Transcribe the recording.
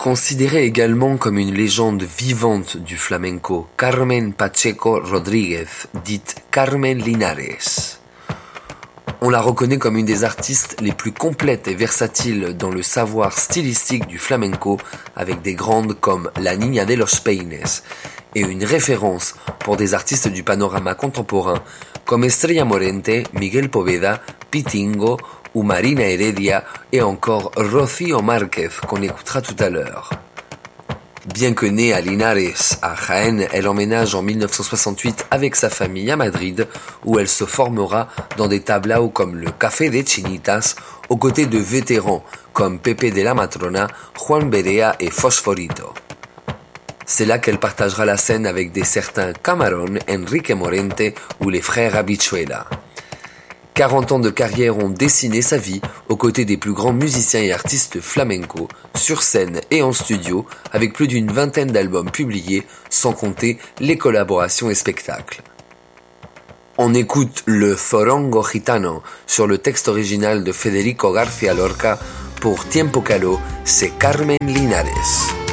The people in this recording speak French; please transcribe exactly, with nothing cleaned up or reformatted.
Considérée également comme une légende vivante du flamenco, Carmen Pacheco Rodríguez, dite Carmen Linares. On la reconnaît comme une des artistes les plus complètes et versatiles dans le savoir stylistique du flamenco, avec des grandes comme La Niña de los Peines, et une référence pour des artistes du panorama contemporain comme Estrella Morente, Miguel Poveda, Pitingo ou Marina Heredia et encore Rocío Márquez qu'on écoutera tout à l'heure. Bien que née à Linares, à Jaén, elle emménage en mille neuf cent soixante-huit avec sa famille à Madrid, où elle se formera dans des tablaos comme le Café de Chinitas, aux côtés de vétérans comme Pepe de la Matrona, Juan Berea et Fosforito. C'est là qu'elle partagera la scène avec des certains Camarón, Enrique Morente ou les frères Habichuela. quarante ans de carrière ont dessiné sa vie aux côtés des plus grands musiciens et artistes flamenco, sur scène et en studio, avec plus d'une vingtaine d'albums publiés, sans compter les collaborations et spectacles. On écoute le Zorongo Gitano sur le texte original de Federico García Lorca pour Tiempo Caló, c'est Carmen Linares.